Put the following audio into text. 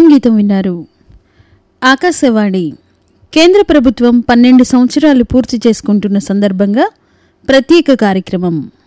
గీతం విన్నారు. ఆకాశవాణి కేంద్ర ప్రభుత్వం 12 సంవత్సరాలు పూర్తి చేసుకుంటున్న సందర్భంగా ప్రత్యేక కార్యక్రమం.